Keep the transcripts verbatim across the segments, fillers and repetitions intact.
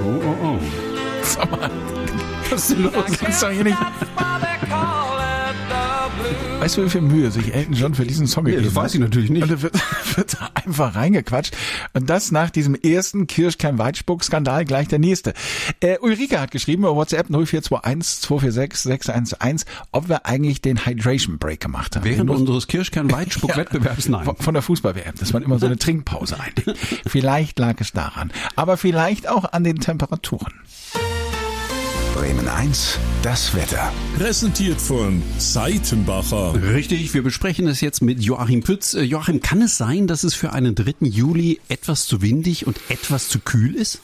Oh, oh, oh. Sag mal, was ist denn los? Kannst du doch hier nicht... Weißt du, wie viel Mühe sich Elton John für diesen Song gegeben hat? Nee, das weiß ich natürlich nicht. Und da wird, wird einfach reingequatscht. Und das nach diesem ersten Kirschkern-Weitspuck-Skandal gleich der nächste. Äh, Ulrike hat geschrieben über WhatsApp null vier zwei eins zwei vier sechs sechs eins eins, ob wir eigentlich den Hydration Break gemacht haben. Während unseres Kirschkern-Weitspuck-Wettbewerbs, nein. Von, von der Fußball-W M, dass man immer so eine Trinkpause einlegt. Vielleicht lag es daran. Aber vielleicht auch an den Temperaturen. Bremen eins, das Wetter. Präsentiert von Seitenbacher. Richtig, wir besprechen es jetzt mit Joachim Pütz. Äh, Joachim, kann es sein, dass es für einen dritten Juli etwas zu windig und etwas zu kühl ist?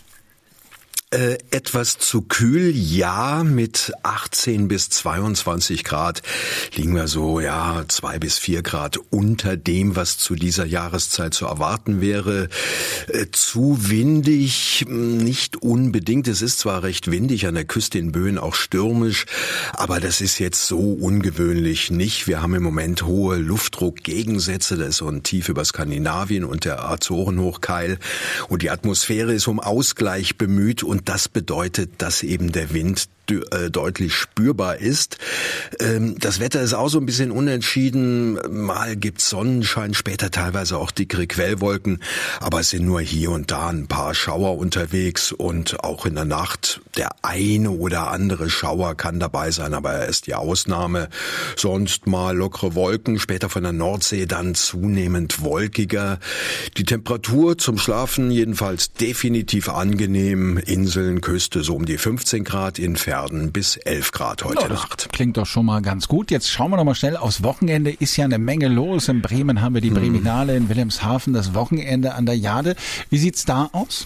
Äh, etwas zu kühl, ja, mit achtzehn bis zweiundzwanzig Grad liegen wir so, ja, zwei bis vier Grad unter dem, was zu dieser Jahreszeit zu erwarten wäre. Äh, zu windig, nicht unbedingt. Es ist zwar recht windig, an der Küste in Böen auch stürmisch, aber das ist jetzt so ungewöhnlich nicht. Wir haben im Moment hohe Luftdruckgegensätze, das ist so ein Tief über Skandinavien und der Azorenhochkeil und die Atmosphäre ist um Ausgleich bemüht und Und das bedeutet, dass eben der Wind deutlich spürbar ist. Das Wetter ist auch so ein bisschen unentschieden. Mal gibt's Sonnenschein, später teilweise auch dickere Quellwolken. Aber es sind nur hier und da ein paar Schauer unterwegs und auch in der Nacht der eine oder andere Schauer kann dabei sein, aber er ist die Ausnahme. Sonst mal lockere Wolken, später von der Nordsee dann zunehmend wolkiger. Die Temperatur zum Schlafen jedenfalls definitiv angenehm. Inseln, Küste so um die fünfzehn Grad, in Fern bis elf Grad heute ja, Nacht. Klingt doch schon mal ganz gut. Jetzt schauen wir noch mal schnell aufs Wochenende. Ist ja eine Menge los. In Bremen haben wir die Breminale, in Wilhelmshaven das Wochenende an der Jade. Wie sieht's da aus?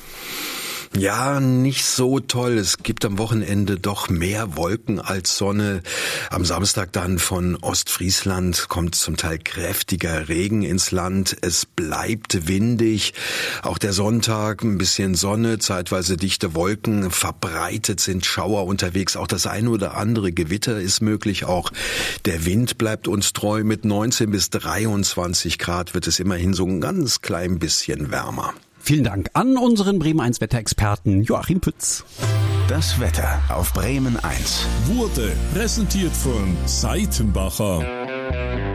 Ja, nicht so toll. Es gibt am Wochenende doch mehr Wolken als Sonne. Am Samstag dann von Ostfriesland kommt zum Teil kräftiger Regen ins Land. Es bleibt windig. Auch der Sonntag ein bisschen Sonne, zeitweise dichte Wolken. Verbreitet sind Schauer unterwegs. Auch das eine oder andere Gewitter ist möglich. Auch der Wind bleibt uns treu. Mit neunzehn bis dreiundzwanzig Grad wird es immerhin so ein ganz klein bisschen wärmer. Vielen Dank an unseren Bremen eins Wetterexperten Joachim Pütz. Das Wetter auf Bremen eins Wurde präsentiert von Seitenbacher.